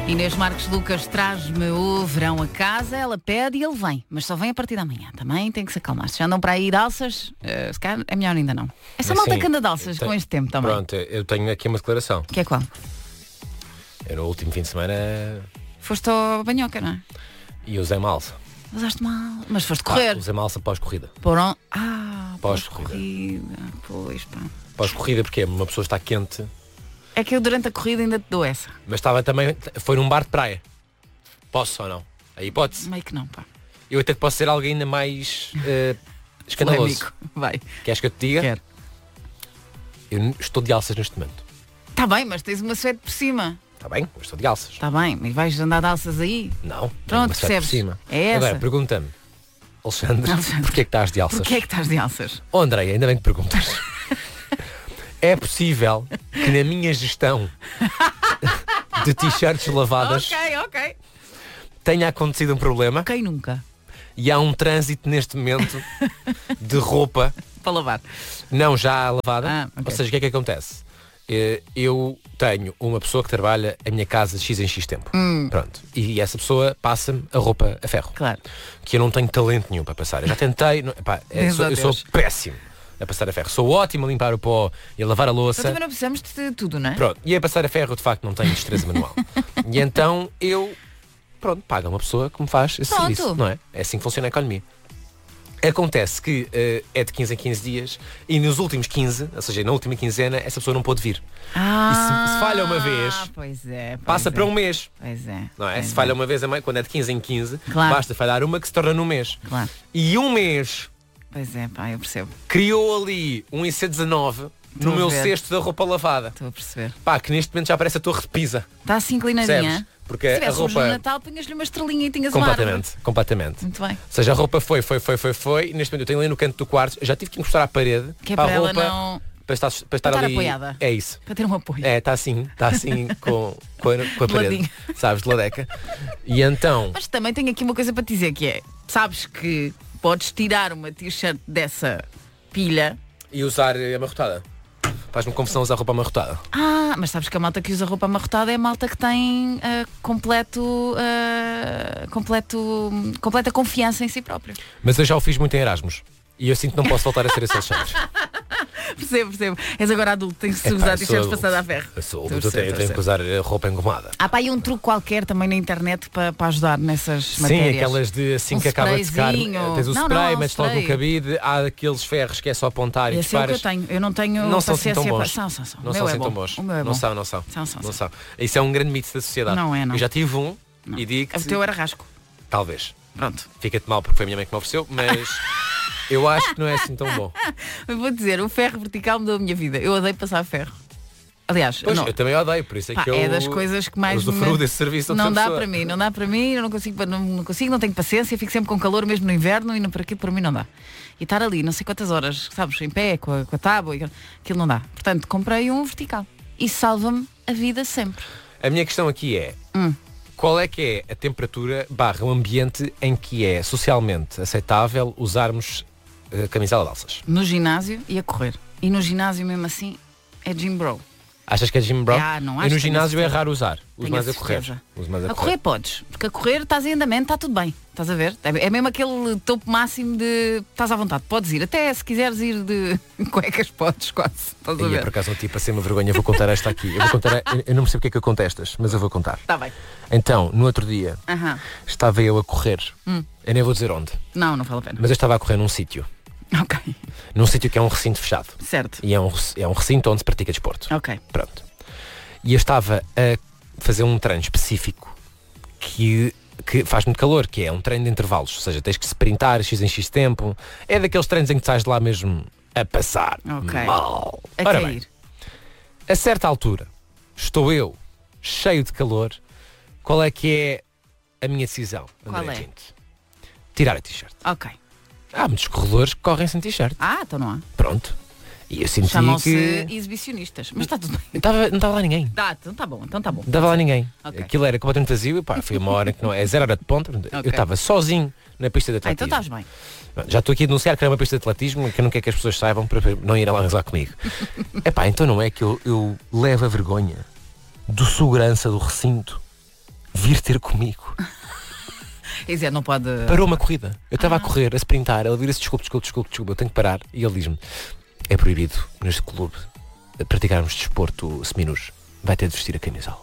Inês Marques Lucas traz-me o verão a casa, ela pede e ele vem, mas só vem a partir da manhã. Também tem que se acalmar. Se já andam para aí de alças, se calhar é melhor ainda não. Essa malta que anda de alças com este tempo também. Pronto, eu tenho aqui uma declaração. Que é qual? Eu no último fim de semana... Foste ao Banhoca, não é? E usei uma alça. Usaste mal, mas foste correr. Usei uma alça pós-corrida. Pós-corrida. Pois, pá. Pós-corrida porque uma pessoa está quente. É que eu durante a corrida ainda te dou essa. Mas estava também... Foi num bar de praia. Posso ou não? A hipótese. Meio que não, pá. Eu até posso ser alguém ainda mais escandaloso. Polémico. Vai. Queres que eu te diga? Quero. Eu estou de alças neste momento. Está bem, mas tens uma suéte por cima. Está bem, eu estou de alças. Está bem, mas vais andar de alças aí? Não. Pronto, uma suéte percebes? por cima. É essa. Agora, pergunta-me, Alexandre, porquê é que estás de alças? Porquê é que estás de alças? Oh, André, ainda bem que perguntas. É possível que na minha gestão de t-shirts lavadas Ok. tenha acontecido um problema Quem nunca? e há um trânsito neste momento de roupa, Para lavar. não já lavada. Ok. Ou seja, o que é que acontece? Eu tenho uma pessoa que trabalha a minha casa de X em X tempo. Pronto. E essa pessoa passa-me a roupa a ferro. Claro. Que eu não tenho talento nenhum para passar. Eu já tentei, eu sou péssimo a passar a ferro. Sou ótimo a limpar o pó e a lavar a louça. Mas também não precisamos de tudo, não é? Pronto. E a passar a ferro, de facto, não tenho destreza manual. E então eu, pago uma pessoa que me faz esse serviço, não é? É assim que funciona a economia. Acontece que é de 15 em 15 dias e nos últimos 15, ou seja, na última quinzena, essa pessoa não pôde vir. E se falha uma vez, passa para um mês. Pois é. Não é? Se falha uma vez, quando é de 15 em 15, Claro. basta falhar uma que se torna num mês. Claro. E um mês Pois é, pá, eu percebo. criou ali um IC19 no a meu ver. cesto da roupa lavada. Estou a perceber. Pá, que neste momento já parece a Torre de Pisa. Está assim inclinadinha. Percebes? Porque Se a tivesse hoje no roupa... Natal, punhas-lhe uma estrelinha e tinhas uma árvore. Completamente. Muito bem. Ou seja, a roupa foi. Neste momento eu tenho ali no canto do quarto. Eu já tive que encostar à parede Que é para para a ela roupa não... para estar estar ali. apoiada. É isso. Para ter um apoio. Está assim com a parede. ladinho. Sabes, de ladeca. E então... Mas também tenho aqui uma coisa para te dizer, que é, sabes que podes tirar uma t-shirt dessa pilha. E usar amarrotada. Faz-me confusão usar roupa amarrotada. Mas sabes que a malta que usa roupa amarrotada é a malta que tem completa confiança em si próprio. Mas eu já o fiz muito em Erasmus. E eu sinto que não posso voltar a ser esse Alexandre. Percebo. És agora adulto, tens que usar t-shirts passada a ferro. Eu sou adulto, eu tenho que usar roupa engomada. Há para aí um truque qualquer também na internet para ajudar nessas matérias. Sim, aquelas de assim que acaba de secar. Tens o spray, metes logo no cabide. Há aqueles ferros que é só apontar e disparas. Esse é o que eu tenho. Eu não tenho não são paciência assim tão bons. São. Não são assim tão bons. O meu é bom. Não são. Isso é um grande mito da sociedade. Não é, não. Eu já tive um e digo-te... O teu era rasco. Talvez. Pronto. Fica-te mal porque foi a minha mãe que me ofereceu, mas eu acho que não é assim tão bom. Eu vou dizer, o ferro vertical mudou a minha vida. Eu odeio passar ferro. Aliás, pois, não. eu também odeio, por isso é que eu... É das coisas que mais usufruo desse serviço. Não dá para mim, eu não consigo, não tenho paciência, fico sempre com calor mesmo no inverno e não, para mim não dá. E estar ali não sei quantas horas, sabes, em pé, com a tábua, aquilo não dá. Portanto, comprei um vertical. E salva-me a vida sempre. A minha questão aqui é... Qual é que é a temperatura / o ambiente em que é socialmente aceitável usarmos camisola de alças? No ginásio e a correr. E no ginásio mesmo assim é gym bro. Achas que é gym bro? Não e acho. no ginásio é raro usar. Uso mais a correr. A correr podes, porque a correr estás em andamento, está tudo bem. Estás a ver? É mesmo aquele topo máximo de estás à vontade, podes ir. Até se quiseres ir de cuecas, podes quase. Estás a ver? Por acaso não tive para ser uma vergonha, vou contar esta aqui. Eu não percebo porque é que eu conto estas, mas eu vou contar. Está bem. Então, no outro dia, estava eu a correr. Eu nem vou dizer onde. Não vale a pena. Mas eu estava a correr num sítio. Ok. Num sítio que é um recinto fechado. Certo. E é um recinto onde se pratica desporto. Ok. Pronto. E eu estava a fazer um treino específico que faz muito calor, que é um treino de intervalos. Ou seja, tens que sprintar X em X tempo. É daqueles treinos em que estás de lá mesmo a passar mal. A Ora cair. bem, a certa altura, estou eu, cheio de calor. Qual é que é a minha decisão, André Quinto? Tirar a t-shirt. Ok. Há muitos corredores que correm sem t-shirt. Então não há. Pronto. E eu senti Chamam-se exibicionistas. Mas está tudo bem. Não estava lá ninguém. Então está bom. Não estava lá ninguém. Okay. Aquilo era completamente vazio e foi uma hora que não é 0 hora de ponta. Okay. Eu estava sozinho na pista de atletismo. Então estás bem. Já estou aqui a denunciar que era uma pista de atletismo que eu não quero que as pessoas saibam para não irem lá rezar comigo. Então não é que eu levo a vergonha do segurança do recinto vir ter comigo. Quer dizer, não pode... Parou uma corrida. Eu estava a correr, a sprintar. Ele vira-se, desculpe, eu tenho que parar. E ele diz-me, é proibido neste clube praticarmos desporto seminus. Vai ter de vestir a camisola.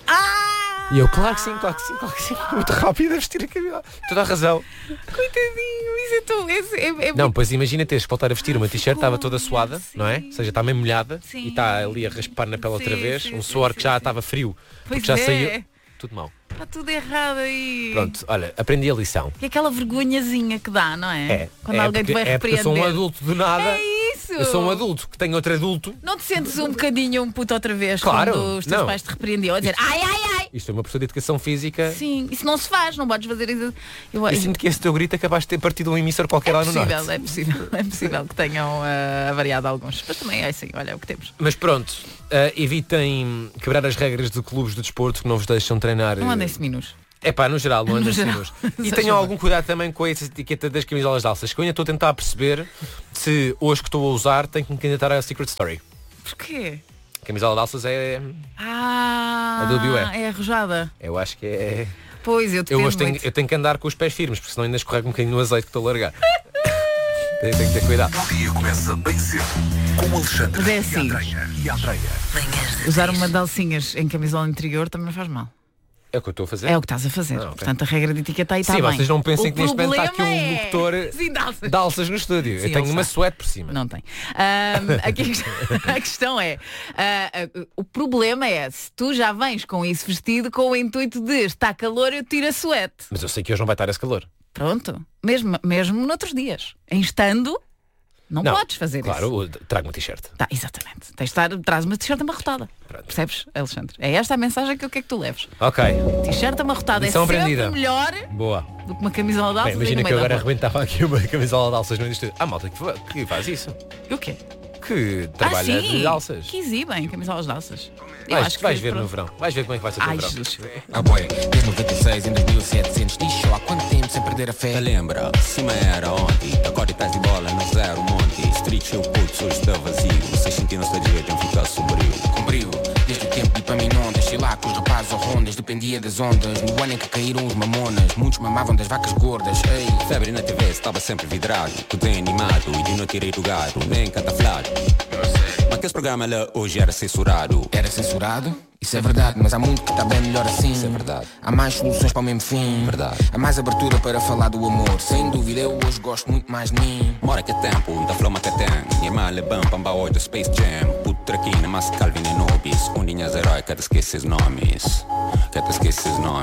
E eu, claro que sim. Muito rápido a vestir a camisola. Toda a razão. Coitadinho, isso é tão... Não, pois imagina teres que voltar a vestir uma t-shirt, estava toda suada, sim. não é? Ou seja, está meio molhada e está ali a raspar na pele outra vez. Um suor que já estava frio, porque já saiu. Tudo mal. Está tudo errado aí. Pronto, olha, aprendi a lição. E aquela vergonhazinha que dá, não é? Quando alguém te vai repreender. Eu sou um adulto do nada. É isso. Eu sou um adulto que tem outro adulto. Não te sentes um bocadinho um puto outra vez claro, quando os teus pais te repreendiam a dizer ai. Isto é uma pessoa de educação física. Sim, isso não se faz, não podes fazer isso. Eu sinto que esse teu grito é capaz de ter partido um emissor qualquer lá no norte. É possível que tenham avariado alguns. Mas também é assim, olha, é o que temos. Mas pronto, evitem quebrar as regras de clubes de desporto que não vos deixam treinar. Não andem seminus. É pá, no geral, não andem seminus. E tenham algum cuidado também com essa etiqueta das camisolas de alças, que eu ainda estou a tentar perceber se hoje que estou a usar tenho que me candidatar à Secret Story. Porquê? A camisola de alças é... a do Bio é arrojada. Eu acho que é... Pois, eu hoje tenho que andar com os pés firmes, porque senão ainda escorrego um bocadinho no azeite que estou a largar. Tenho que ter cuidado. O dia começa bem cedo com o Alexandre Mas é assim. e a Andreia. Usar uma de alcinhas em camisola interior também faz mal. É o que eu estou a fazer. É o que estás a fazer. Okay. Portanto, a regra de etiqueta aí está bem. bem. Sim, vocês não pensem o que neste momento está aqui um locutor de alças no estúdio. Sim, eu tenho uma suéte por cima. Não tem. Aqui a questão é, o problema é, se tu já vens com isso vestido com o intuito de está calor, eu tiro a suéte. Mas eu sei que hoje não vai estar esse calor. Pronto. Mesmo noutros dias. Em estando... Não podes fazer isso. Claro, trago uma t-shirt. Tá, exatamente. Traz uma t-shirt amarrotada. Pronto. Percebes, Alexandre? É esta a mensagem que eu quero que tu leves. Ok. T-shirt amarrotada Lição é sempre aprendida. melhor Boa. do que uma camisola de alças. Imagina que eu agora arrebentava aqui uma camisola de alças no estúdio. Malta que faz isso. E o quê? Que trabalha de alças. Que exibem camisolas de alças. Vais ver no verão. Vais ver como é que vai ser o verão. Boy, desde 96 em 2700 diz há quanto tempo sem perder a fé. Lembra, cima era ontem, agora estás de bola no zero monte. Street show puto, hoje está vazio. Vocês sentiram nostalgia, tem que ficar sombrio. Com brilho, desde o tempo de Paminondas. Deixei lá com os rapazes ou rondas, dependia das ondas. No ano em que caíram os mamonas, muitos mamavam das vacas gordas. Ei. Febre na TV, estava sempre vidrado. Tudo bem animado e de noite tirei do gato. Nem cataflado. Mas aquele programa lá hoje era censurado. Era censurado? Isso é verdade, mas há muito que está bem melhor assim. Isso é verdade. Há mais soluções para o mesmo fim. Verdade. Há mais abertura para falar do amor. Sem dúvida, eu hoje gosto muito mais de mim. Mora que é tempo, da flama que tem. Minha malha bam, pamba oi do Space Jam. Puto traquina, mas Calvin e Nobis. Undinhas herói, que te esqueces nomes. Que te esqueces nomes.